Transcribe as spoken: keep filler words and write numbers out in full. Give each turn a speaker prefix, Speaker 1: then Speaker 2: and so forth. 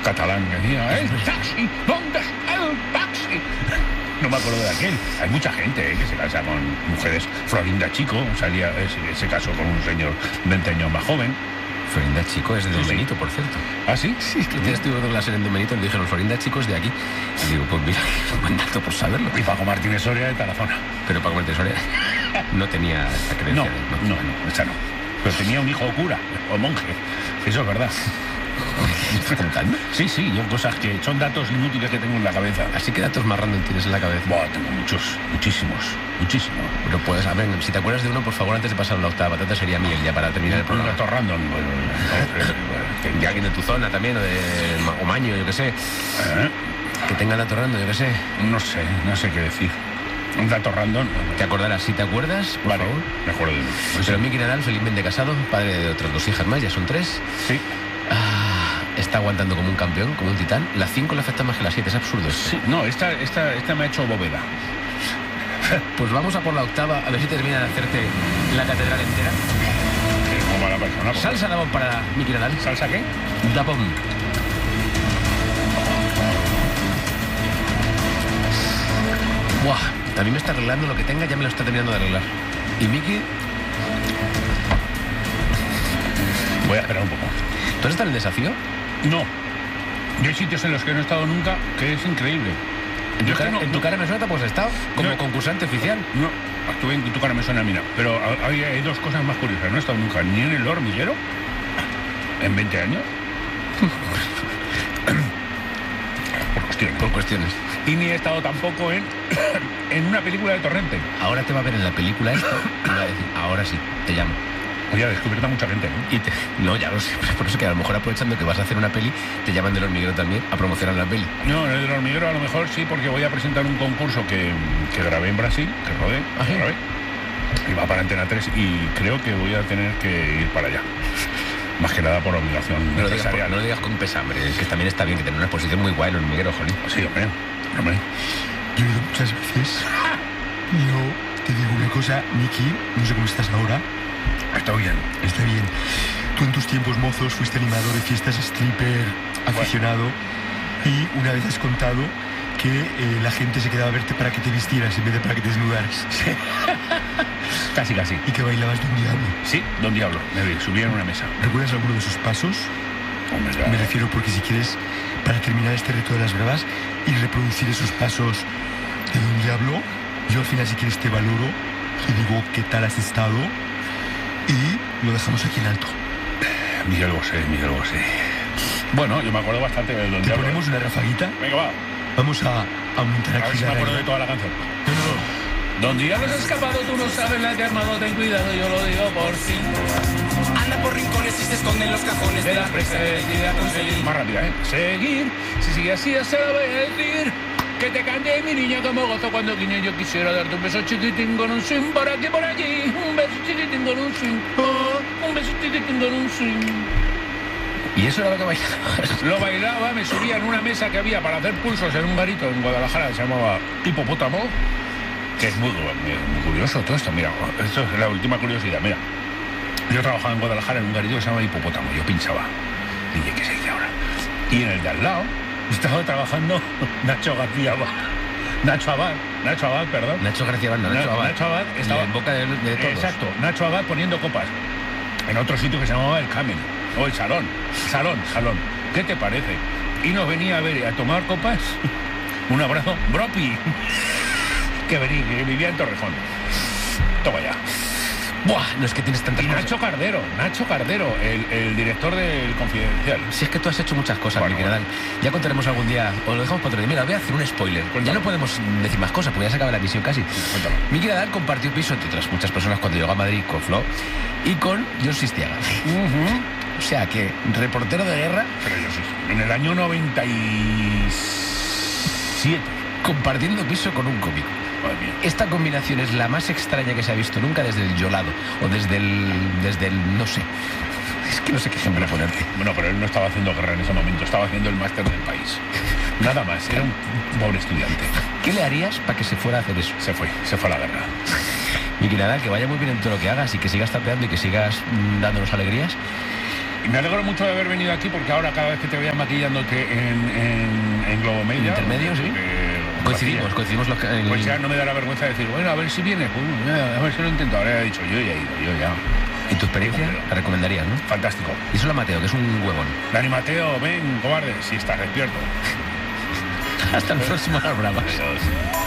Speaker 1: catalán que decía, ¡el taxi! ¿Dónde está el taxi? No me acuerdo de aquel. Hay mucha gente ¿eh? que se casa con mujeres. Florinda Chico salía, se, se casó con un señor veinte años más joven.
Speaker 2: Florinda Chico es de Don
Speaker 1: Sí, sí.
Speaker 2: Benito, por cierto.
Speaker 1: ¿Ah, sí?
Speaker 2: Sí, es que ya estuve viendo la serie en Don Benito y me dijeron, Florinda Chico es de aquí. Y digo, pues mira, es un buen dato por saberlo.
Speaker 1: Y Paco Martínez Soria de Tarazona.
Speaker 2: Pero Paco Martínez Soria no tenía esta creencia.
Speaker 1: No, no, no, esa no. Pero tenía un hijo cura o monje. Eso es verdad.
Speaker 2: ¿Me estás contando?
Speaker 1: Sí, sí, yo cosas que son datos inútiles que tengo en la cabeza.
Speaker 2: Así que datos más random tienes en la cabeza.
Speaker 1: Buah, tengo muchos, muchísimos, muchísimos.
Speaker 2: Pero puedes, a ver, si te acuerdas de uno, por favor, antes de pasar a la octava patata sería miel, ya para terminar el
Speaker 1: Un
Speaker 2: programa.
Speaker 1: dato random. Bueno, bueno,
Speaker 2: De alguien de tu zona también, o de o Maño, yo qué sé.
Speaker 1: ¿Eh?
Speaker 2: Que tenga dato random, yo qué sé.
Speaker 1: No sé, no sé qué decir. Un dato random.
Speaker 2: Te acordarás, si te acuerdas, por
Speaker 1: Vale,
Speaker 2: favor.
Speaker 1: me acuerdo de uno.
Speaker 2: Pero Miki Nadal, felizmente casado, padre de otras dos hijas más, ya son tres.
Speaker 1: Sí,
Speaker 2: Ah, está aguantando como un campeón, como un titán. Las cinco le afectan más que las siete, es absurdo esto.
Speaker 1: sí. No, esta, esta, esta me ha hecho bóveda.
Speaker 2: Pues vamos a por la octava, a ver si termina de hacerte la catedral entera.
Speaker 1: Que como la persona. porque-
Speaker 2: Salsa Dabón para Miki Nadal.
Speaker 1: ¿Salsa qué?
Speaker 2: Dabón. Buah, a mí me está arreglando lo que tenga, ya me lo está terminando de arreglar. Y Miki,
Speaker 1: Voy a esperar un poco.
Speaker 2: ¿tú has estado en el desafío?
Speaker 1: No. Yo hay sitios en los que no he estado nunca que es increíble.
Speaker 2: En tu,
Speaker 1: Yo es que
Speaker 2: cara,
Speaker 1: no-
Speaker 2: en tu
Speaker 1: no-
Speaker 2: cara me suena, pues has estado como
Speaker 1: No.
Speaker 2: concursante oficial.
Speaker 1: No, estuve en tu cara, me suena a mí, no. Pero hay, hay dos cosas más curiosas. No he estado nunca ni en el hormiguero en veinte años. Por cuestiones.
Speaker 2: Por cuestiones.
Speaker 1: Y ni he estado tampoco en, en una película de Torrente.
Speaker 2: Ahora te va a ver en la película esto y va a decir, ahora sí, te llamo.
Speaker 1: Oye, ha descubierto a mucha gente, ¿no?
Speaker 2: Y te... No, ya lo sé, por eso que a lo mejor aprovechando que vas a hacer una peli, te llaman del hormiguero también a promocionar la peli.
Speaker 1: No, en el del hormiguero a lo mejor sí, porque voy a presentar un concurso que, que grabé en Brasil, que rodé,
Speaker 2: ¿Ah, sí?
Speaker 1: que grabé, y va para Antena tres y creo que voy a tener que ir para allá. Más que nada por obligación
Speaker 2: No lo, digas, por-
Speaker 1: empresarial.
Speaker 2: no lo digas con pesambre, que también está bien que tener una exposición muy guay el hormiguero, jolín.
Speaker 1: Sí, hombre, hombre.
Speaker 3: Yo he ido muchas veces. Yo te digo una cosa, Miki, no sé cómo estás ahora.
Speaker 1: Está bien.
Speaker 3: Está bien. Tú en tus tiempos mozos fuiste animador de fiestas, stripper, aficionado. Y una vez has contado que eh, la gente se quedaba a verte para que te vistieras en vez de para que te desnudaras.
Speaker 1: Casi, casi.
Speaker 3: Y que bailabas de un diablo.
Speaker 1: Sí, Don Diablo. Me subí en una mesa.
Speaker 3: ¿Recuerdas alguno de esos pasos?
Speaker 1: Hombre, ya.
Speaker 3: Me refiero porque si quieres, para terminar este reto de las bravas y reproducir esos pasos de un diablo, yo al final si quieres te valoro, te digo qué tal has estado y lo dejamos aquí en alto.
Speaker 1: Miguel Bosé, Miguel Bosé. Bueno, yo me acuerdo bastante del Don
Speaker 3: ¿Te
Speaker 1: Diablo.
Speaker 3: ponemos una rafaguita?
Speaker 1: Venga, va.
Speaker 3: Vamos a aumentar
Speaker 1: A ver
Speaker 3: aquí
Speaker 1: si
Speaker 3: la
Speaker 1: me acuerdo de
Speaker 3: radio.
Speaker 1: toda la canción.
Speaker 3: No, no, no.
Speaker 1: Don Diablo has escapado, tú no sabes la que has armado, ten cuidado, yo lo digo por sí.
Speaker 4: Anda por rincones y se esconde en los cajones
Speaker 1: De la presa de a conseguir. Más rápida, ¿eh? Seguir, si sigue así, ya se lo voy a decir. Que te cante mi niña como gozo cuando guiñe. Yo quisiera darte un beso chiquitín con un swing por aquí, por allí. Un beso chiquitín con un swing. Oh, un beso chiquitín con un swing.
Speaker 2: Y eso era lo que bailaba.
Speaker 1: Lo bailaba, me subía en una mesa que había para hacer pulsos en un garito en Guadalajara que se llamaba Hipopótamo, que es muy, muy, muy curioso todo esto. Mira, esto es la última curiosidad. Mira, yo trabajaba en Guadalajara en un garito que se llama Hipopótamo. Yo pinchaba. Dije, ¿qué se dice ahora? Y en el de al lado estaba trabajando Nacho García Abad. Nacho Abad, Nacho Abad, perdón.
Speaker 2: Nacho García Abad, no, Nacho
Speaker 1: Na-
Speaker 2: Abad.
Speaker 1: Nacho Abad estaba
Speaker 2: en boca de, de todos.
Speaker 1: Exacto, Nacho Abad poniendo copas en otro sitio que se llamaba El Camel, o El Salón, Salón, Salón. ¿Qué te parece? Y nos venía a ver y a tomar copas. Un abrazo, Bropi, que venía, que vivía en Torrejón. Toma ya.
Speaker 2: Buah, no es que tienes tantas
Speaker 1: Y
Speaker 2: cosas.
Speaker 1: Nacho Cardero, Nacho Cardero, el, el director del Confidencial.
Speaker 2: Si es que tú has hecho muchas cosas,
Speaker 1: Bueno,
Speaker 2: Miki
Speaker 1: bueno.
Speaker 2: Nadal. Ya contaremos algún día, o lo dejamos para otro día. Mira, voy a hacer un spoiler.
Speaker 1: Cuéntame.
Speaker 2: Ya no podemos decir más cosas, porque ya se acaba la emisión casi.
Speaker 1: Cuéntalo.
Speaker 2: Miki Nadal compartió piso, entre otras muchas personas, cuando llegó a Madrid con Flo y con John Sistiaga.
Speaker 1: Ujú.
Speaker 2: O sea que, reportero de guerra,
Speaker 1: Pero yo sí, en el año noventa y siete.
Speaker 2: compartiendo piso con un cómico.
Speaker 1: Madre mía.
Speaker 2: Esta combinación es la más extraña que se ha visto nunca desde el Yolado, o desde el... desde el... no sé. Es que no sé qué ejemplo ponerte.
Speaker 1: Bueno, pero él no estaba haciendo guerra en ese momento, estaba haciendo el máster del país. Nada más, era un pobre estudiante.
Speaker 2: ¿Qué le harías para que se fuera a hacer eso?
Speaker 1: Se fue, se fue a la guerra.
Speaker 2: Miki Nadal, que vaya muy bien en todo lo que hagas y que sigas tapeando y que sigas mm, dándonos alegrías.
Speaker 1: Y me alegro mucho de haber venido aquí porque ahora cada vez que te veía maquillándote en, en, en Globo Media...
Speaker 2: Intermedio, sí.
Speaker 1: eh,
Speaker 2: Coincidimos, coincidimos los que... el-
Speaker 1: Pues ya no me da la vergüenza decir, bueno, a ver si viene, pues, a ver si lo intento. Ahora he dicho, yo ya he ido, yo ya.
Speaker 2: ¿Y tu experiencia?
Speaker 1: Cumplido.
Speaker 2: La recomendarías, ¿no?
Speaker 1: Fantástico.
Speaker 2: Y solo a Mateo, que es un huevón.
Speaker 1: Dani Mateo, ven, cobarde, si estás despierto.
Speaker 2: Hasta el próximo Las Bravas.
Speaker 1: Adiós.